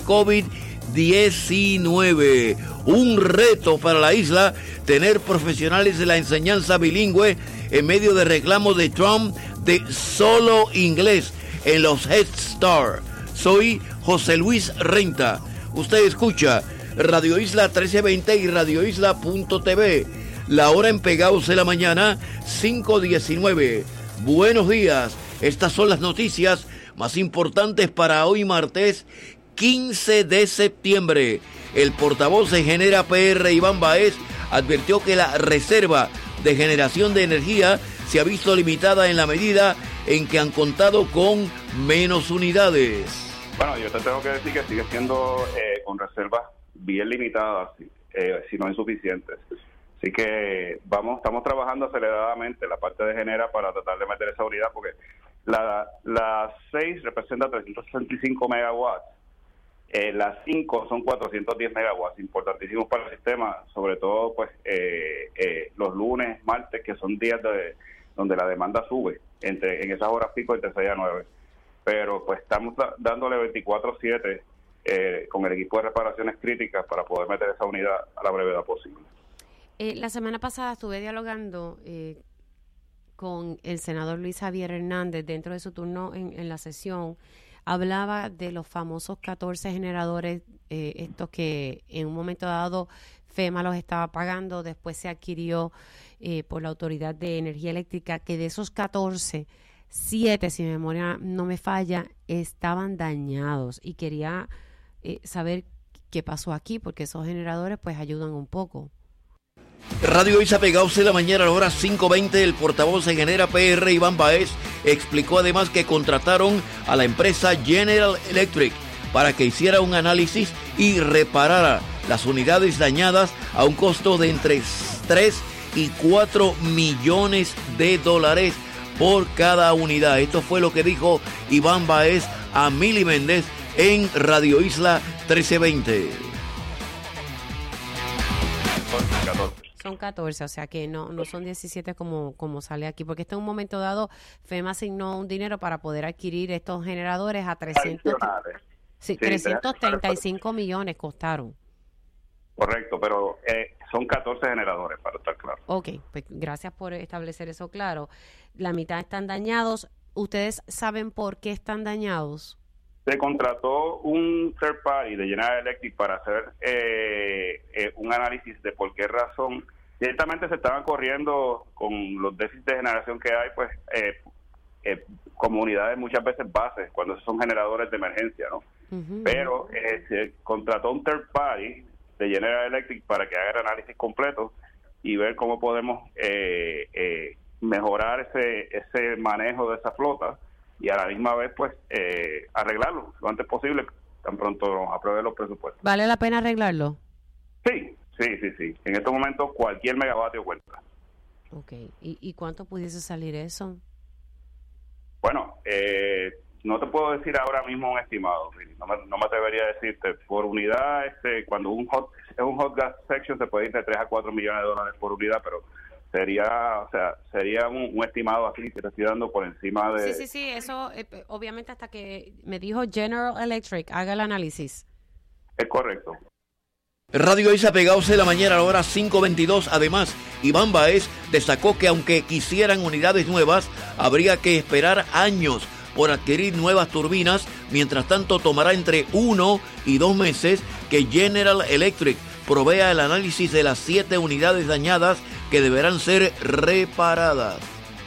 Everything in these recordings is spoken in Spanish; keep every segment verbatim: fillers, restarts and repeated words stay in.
covid diecinueve. Un reto para la isla tener profesionales de la enseñanza bilingüe en medio de reclamos de Trump de solo inglés en los Head Start. Soy José Luis Renta. Usted escucha Radio Isla trece veinte y Radio Isla punto t v. La hora en Pegaos de la mañana, cinco diecinueve. Buenos días. Estas son las noticias más importantes para hoy martes quince de septiembre. El portavoz de Genera P R, Iván Báez, advirtió que la reserva de generación de energía se ha visto limitada en la medida en que han contado con menos unidades. Bueno, yo te tengo que decir que sigue siendo eh, con reservas bien limitadas, eh, si no insuficientes. Así que vamos, estamos trabajando aceleradamente la parte de Genera para tratar de meter esa unidad, porque la, la seis representa trescientos sesenta y cinco megawatts, eh, las cinco son cuatrocientos diez megawatts, importantísimos para el sistema, sobre todo pues eh, eh, los lunes, martes, que son días de, donde la demanda sube, entre en esas horas pico entre seis a nueve. Pero pues estamos dándole veinticuatro siete eh, con el equipo de reparaciones críticas para poder meter esa unidad a la brevedad posible. Eh, la semana pasada estuve dialogando eh, con el senador Luis Javier Hernández dentro de su turno en, en la sesión. Hablaba de los famosos catorce generadores, eh, estos que en un momento dado FEMA los estaba pagando, después se adquirió eh, por la Autoridad de Energía Eléctrica, que de esos catorce, siete, si mi memoria no me falla, estaban dañados. Y quería eh, saber qué pasó aquí, porque esos generadores pues ayudan un poco. Radio Isla Pegaos de la mañana a la hora cinco veinte. El portavoz de Genera P R, Iván Báez, explicó además que contrataron a la empresa General Electric para que hiciera un análisis y reparara las unidades dañadas a un costo de entre tres y cuatro millones de dólares por cada unidad. Esto fue lo que dijo Iván Báez a Mili Méndez en Radio Isla trece veinte. Son catorce, o sea que no no son diecisiete como, como sale aquí, porque este en un momento dado FEMA asignó un dinero para poder adquirir estos generadores a trescientos, sí, sí, trescientos treinta y cinco millones costaron. Correcto, pero eh, son catorce generadores, para estar claro. Ok, pues gracias por establecer eso claro. La mitad están dañados. ¿Ustedes saben por qué están dañados? Se contrató un third party de General Electric para hacer eh, eh, un análisis de por qué razón. Ciertamente se estaban corriendo con los déficits de generación que hay, pues, eh, eh, comunidades muchas veces bases, cuando son generadores de emergencia, ¿no? Uh-huh. Pero eh, se contrató un third party de General Electric para que haga el análisis completo y ver cómo podemos eh, eh, mejorar ese ese manejo de esa flota y a la misma vez pues eh, arreglarlo lo antes posible, tan pronto nos aprueben los presupuestos. ¿Vale la pena arreglarlo? Sí, sí, sí, sí. En estos momentos cualquier megavatio cuenta. Ok. ¿Y, y cuánto pudiese salir eso? Bueno, eh, no te puedo decir ahora mismo un estimado, no me, no me atrevería a decirte. Por unidad, este, cuando un hot, es un hot gas section se puede ir de tres a cuatro millones de dólares por unidad, pero sería, o sea, sería un, un estimado así que te estoy dando por encima de... Sí, sí, sí, eso eh, obviamente hasta que me dijo General Electric haga el análisis. Es correcto. Radio Isla Pegaos de la mañana a la hora cinco veintidós. Además, Iván Báez destacó que aunque quisieran unidades nuevas, habría que esperar años por adquirir nuevas turbinas. Mientras tanto, tomará entre uno y dos meses que General Electric provea el análisis de las siete unidades dañadas que deberán ser reparadas.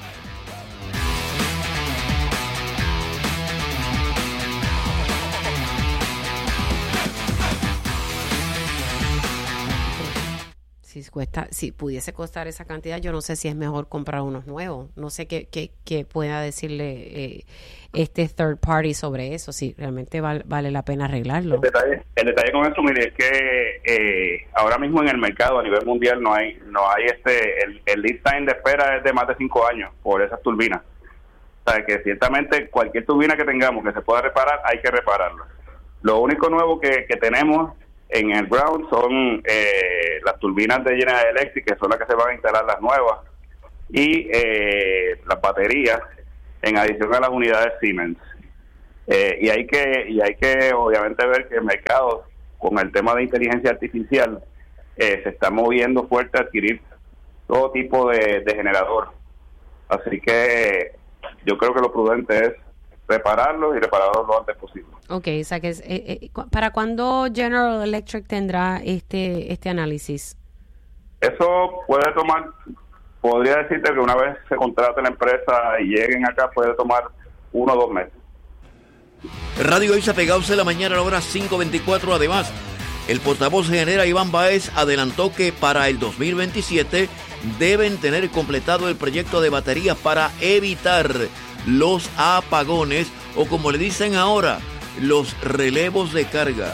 Si cuesta, si pudiese costar esa cantidad, yo no sé si es mejor comprar unos nuevos. No sé qué, qué, qué pueda decirle eh, este third party sobre eso, si realmente vale, vale la pena arreglarlo. El detalle, el detalle con eso, mire, es que eh, ahora mismo en el mercado a nivel mundial no hay, no hay este, el, el lead time de espera es de más de cinco años por esas turbinas. O sea, que ciertamente cualquier turbina que tengamos que se pueda reparar, hay que repararla. Lo único nuevo que, que tenemos en el ground son eh, las turbinas de General Electric, que son las que se van a instalar las nuevas, y eh, las baterías, en adición a las unidades Siemens. Eh, y hay que y hay que obviamente ver que el mercado, con el tema de inteligencia artificial, eh, se está moviendo fuerte a adquirir todo tipo de, de generador. Así que yo creo que lo prudente es repararlos y repararlos lo antes posible. Ok, o sea que es, eh, eh, ¿para cuándo General Electric tendrá este este análisis? Eso puede tomar, podría decirte que una vez se contrate la empresa y lleguen acá, puede tomar uno o dos meses. Radio Isla Pegados en la mañana a la hora cinco veinticuatro. Además, el portavoz general Iván Báez adelantó que para el dos mil veintisiete deben tener completado el proyecto de baterías para evitar los apagones, o como le dicen ahora, los relevos de carga.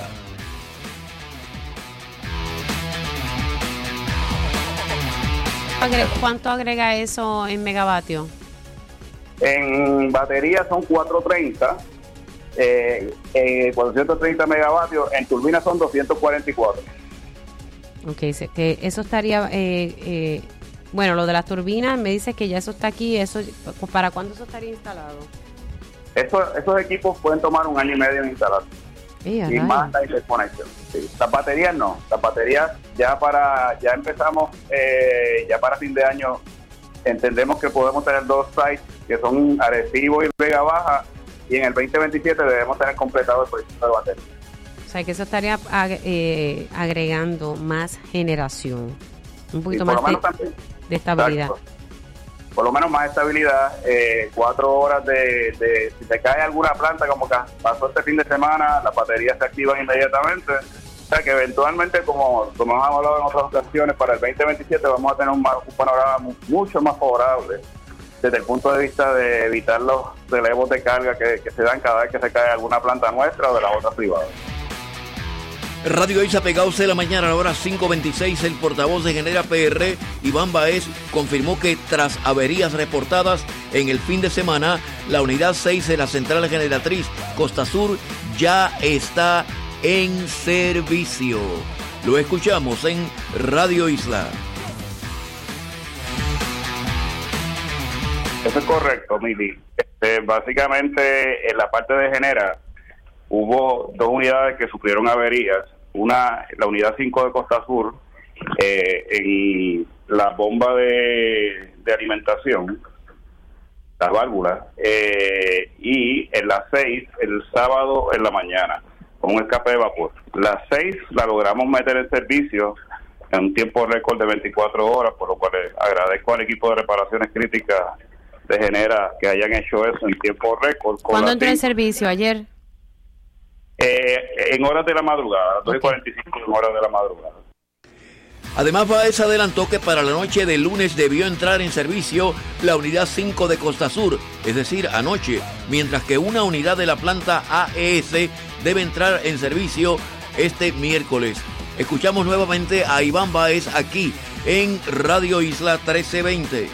¿Cuánto agrega eso en megavatio? En baterías son cuatrocientos treinta, eh, eh, cuatrocientos treinta megavatios, en turbinas son doscientos cuarenta y cuatro. Ok, que eso estaría, eh, eh, bueno, lo de las turbinas, me dices que ya eso está aquí, eso ¿para cuándo eso estaría instalado? Eso, esos equipos pueden tomar un año y medio en instalar. Sí, y más la interconexión. Sí. Las baterías no, las baterías ya para, ya empezamos, eh, ya para fin de año entendemos que podemos tener dos sites que son Arecibo y Vega Baja, y en el veinte veintisiete debemos tener completado el proyecto de batería. O sea que eso estaría ag- eh, agregando más generación, un poquito sí, más de, también, de estabilidad. Exacto. Por lo menos más estabilidad, eh, cuatro horas de, de, si se cae alguna planta, como que pasó este fin de semana, las baterías se activan inmediatamente. O sea que eventualmente, como, como hemos hablado en otras ocasiones, para el veinte veintisiete vamos a tener un, un panorama mucho más favorable desde el punto de vista de evitar los relevos de carga que, que se dan cada vez que se cae alguna planta nuestra o de las otras privadas. Radio Isla Pegados de la mañana a la hora cinco veintiséis. El portavoz de Genera P R, Iván Báez, confirmó que tras averías reportadas en el fin de semana, la unidad seis de la central generatriz Costa Sur ya está en servicio. Lo escuchamos en Radio Isla. Eso es correcto, Mili. Este, básicamente, en la parte de Genera hubo dos unidades que sufrieron averías. Una, la unidad cinco de Costa Sur, eh, en la bomba de, de alimentación, las válvulas, eh, y en la seis, el sábado en la mañana, con un escape de vapor. La seis la logramos meter en servicio en un tiempo récord de veinticuatro horas, por lo cual agradezco al equipo de reparaciones críticas de Genera que hayan hecho eso en tiempo récord. ¿Cuándo entró en servicio? ¿Ayer? Eh, en horas de la madrugada, dos y cuarenta y cinco en horas de la madrugada. Además, Báez adelantó que para la noche del lunes debió entrar en servicio la unidad cinco de Costa Sur, es decir, anoche, mientras que una unidad de la planta A E S debe entrar en servicio este miércoles. Escuchamos nuevamente a Iván Báez aquí en Radio Isla trece veinte.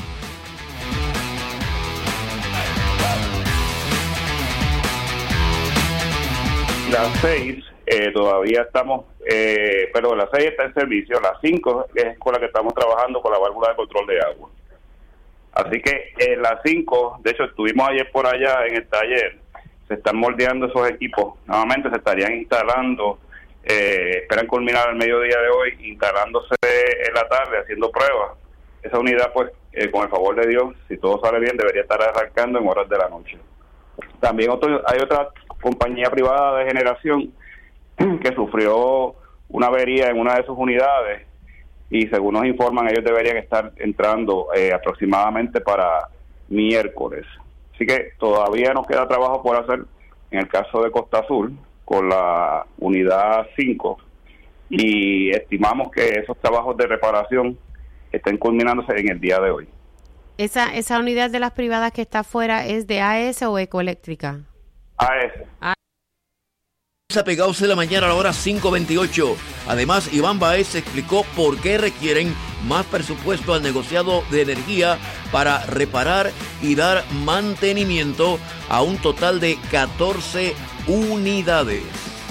La seis eh, todavía estamos, eh, pero la seis está en servicio, la cinco es con la que estamos trabajando con la válvula de control de agua. Así que eh, la cinco, de hecho estuvimos ayer por allá en el taller, se están moldeando esos equipos, nuevamente se estarían instalando, eh, esperan culminar el mediodía de hoy, instalándose en la tarde, haciendo pruebas. Esa unidad, pues, eh, con el favor de Dios, si todo sale bien, debería estar arrancando en horas de la noche. También otro, hay otra compañía privada de generación que sufrió una avería en una de sus unidades y según nos informan ellos deberían estar entrando eh, aproximadamente para miércoles. Así que todavía nos queda trabajo por hacer en el caso de Costa Sur con la unidad cinco y estimamos que esos trabajos de reparación estén culminándose en el día de hoy. ¿Esa, esa unidad de las privadas que está afuera es de A E S o Ecoeléctrica? A E S. A- Pegados de la mañana a la hora cinco veintiocho. Además, Iván Báez explicó por qué requieren más presupuesto al negociado de energía para reparar y dar mantenimiento a un total de catorce unidades.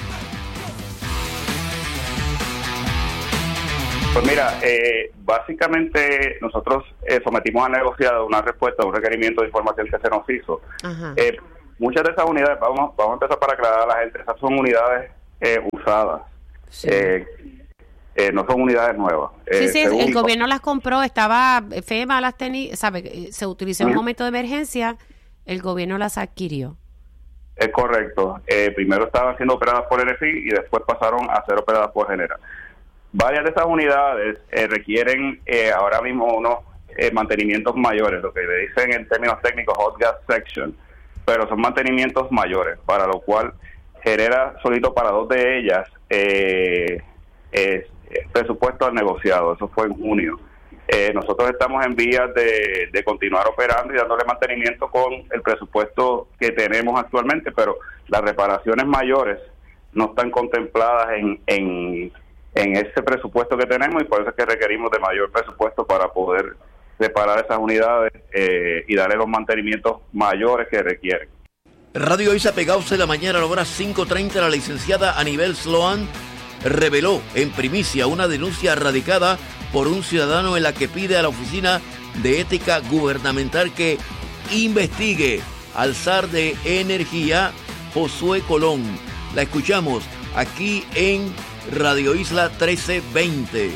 Pues mira, eh, básicamente nosotros eh, sometimos al negociado una respuesta a un requerimiento de información que se nos hizo. Ajá. Eh, muchas de esas unidades, vamos, vamos a empezar para aclarar a la gente, esas son unidades eh, usadas, sí. eh, eh, no son unidades nuevas. Sí, eh, sí, el dijo, gobierno las compró, estaba FEMA las tenía, sabe, se utilizó en un momento de emergencia, el gobierno las adquirió. Es correcto. Eh, primero estaban siendo operadas por N F I y después pasaron a ser operadas por Genera. Varias de esas unidades eh, requieren eh, ahora mismo unos eh, mantenimientos mayores, lo que le dicen en términos técnicos hot gas section, pero son mantenimientos mayores, para lo cual Genera solito para dos de ellas eh, es, es presupuesto al negociado. Eso fue en junio. Eh, nosotros estamos en vías de, de continuar operando y dándole mantenimiento con el presupuesto que tenemos actualmente, pero las reparaciones mayores no están contempladas en, en, en ese presupuesto que tenemos, y por eso es que requerimos de mayor presupuesto para poder reparar esas unidades eh, y darle los mantenimientos mayores que requieren. Radio Isa Pegados en la mañana a la hora cinco treinta, la licenciada Anibel Sloan reveló en primicia una denuncia radicada por un ciudadano en la que pide a la Oficina de Ética Gubernamental que investigue al zar de energía, Josué Colón. La escuchamos aquí en Radio Isla trece veinte.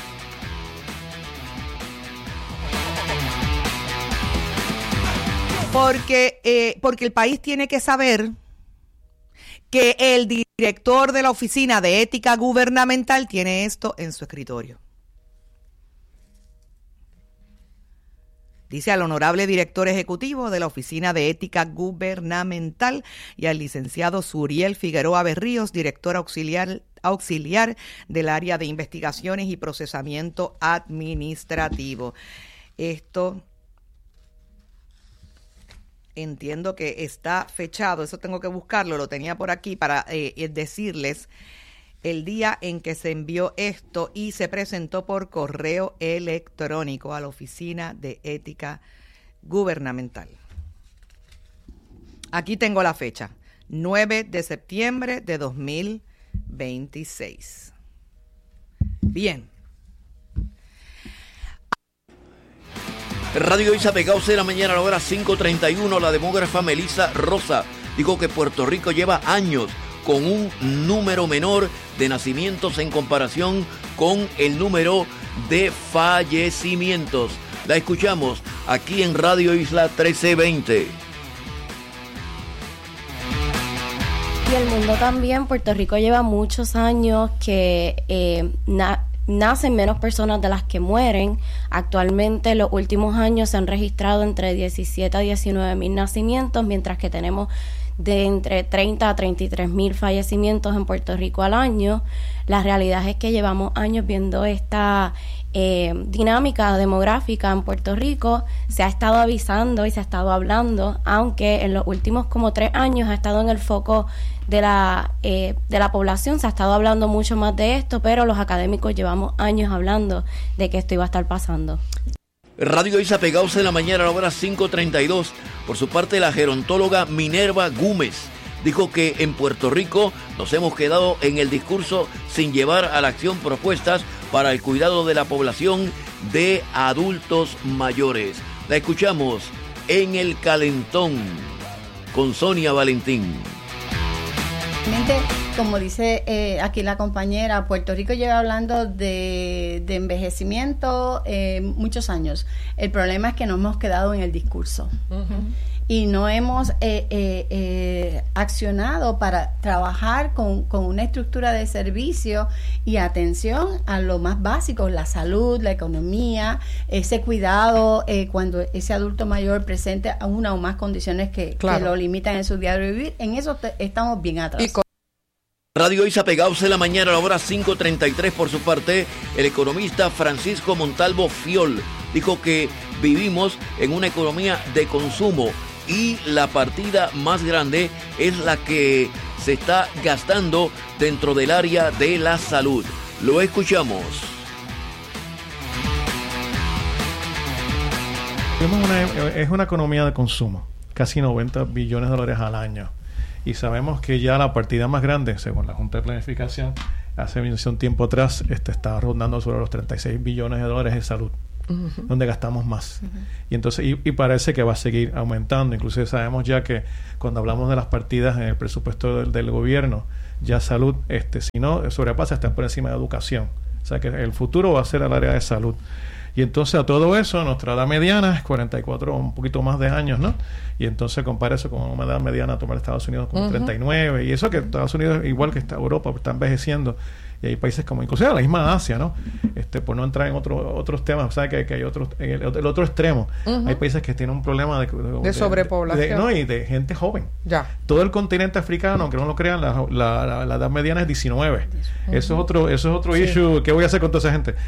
Porque, eh, porque el país tiene que saber que el director de la Oficina de Ética Gubernamental tiene esto en su escritorio. Dice al honorable director ejecutivo de la Oficina de Ética Gubernamental y al licenciado Suriel Figueroa Berríos, director auxiliar, auxiliar del área de investigaciones y procesamiento administrativo. Esto entiendo que está fechado, eso tengo que buscarlo, lo tenía por aquí para eh, decirles el día en que se envió esto y se presentó por correo electrónico a la Oficina de Ética Gubernamental. Aquí tengo la fecha, nueve de septiembre de dos mil veintiséis. Bien. Radio Isa Pegados de la mañana a la hora cinco treinta y uno, la demógrafa Melissa Rosa dijo que Puerto Rico lleva años con un número menor de nacimientos en comparación con el número de fallecimientos. La escuchamos aquí en Radio Isla trece veinte. Y el mundo también. Puerto Rico lleva muchos años que eh, na- nacen menos personas de las que mueren. Actualmente en los últimos años se han registrado entre diecisiete a diecinueve mil nacimientos, mientras que tenemos de entre treinta a treinta y tres mil fallecimientos en Puerto Rico al año. La realidad es que llevamos años viendo esta eh, dinámica demográfica en Puerto Rico. Se ha estado avisando y se ha estado hablando, aunque en los últimos como tres años ha estado en el foco de la eh, de la población, se ha estado hablando mucho más de esto, pero los académicos llevamos años hablando de que esto iba a estar pasando. Radio Isa Pegados en la mañana a la hora cinco treinta y dos. Por su parte, la gerontóloga Minerva Gómez dijo que en Puerto Rico nos hemos quedado en el discurso sin llevar a la acción propuestas para el cuidado de la población de adultos mayores. La escuchamos en El Calentón con Sonia Valentín. Como dice eh, aquí la compañera, Puerto Rico lleva hablando de, de envejecimiento eh, muchos años. El problema es que nos hemos quedado en el discurso. Uh-huh. Y no hemos eh, eh, eh, accionado para trabajar con, con una estructura de servicio y atención a lo más básico, la salud, la economía, ese cuidado eh, cuando ese adulto mayor presente a una o más condiciones que, claro, que lo limitan en su diario vivir. En eso te, estamos bien atrás. Y Radio Isa Pegados en la mañana a la hora cinco treinta y tres. Por su parte, el economista Francisco Montalvo Fiol dijo que vivimos en una economía de consumo y la partida más grande es la que se está gastando dentro del área de la salud. Lo escuchamos. Es una economía de consumo, casi noventa billones de dólares al año. Y sabemos que ya la partida más grande, según la Junta de Planificación, hace un tiempo atrás este, estaba rondando sobre los treinta y seis billones de dólares de salud. uh-huh. donde gastamos más. Uh-huh. Y entonces y, y parece que va a seguir aumentando. Inclusive sabemos ya que cuando hablamos de las partidas en el presupuesto del, del gobierno, ya salud, este, si no sobrepasa, está por encima de educación. O sea que el futuro va a ser el área de salud. Y entonces a todo eso, nuestra edad mediana es cuarenta y cuatro, un poquito más de años, ¿no? Y entonces compara eso con una edad mediana tomar Estados Unidos como uh-huh. treinta y nueve. Y eso que Estados Unidos, igual que está Europa, está envejeciendo. Y hay países como, inclusive la misma Asia, ¿no? Este, por no entrar en otro, otros temas, o sea, que, que hay otros, en el, el otro extremo. Uh-huh. Hay países que tienen un problema de, de, de sobrepoblación. De, de, no, y de gente joven. Ya. Todo el continente africano, aunque no lo crean, la, la, la, la edad mediana es diecinueve. Uh-huh. Eso es otro, eso es otro sí. issue. ¿Qué voy a hacer con toda esa gente?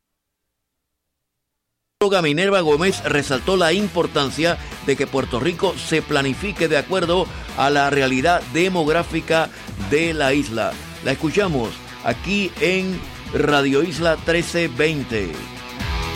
Minerva Gómez resaltó la importancia de que Puerto Rico se planifique de acuerdo a la realidad demográfica de la isla. La escuchamos aquí en Radio Isla trece veinte.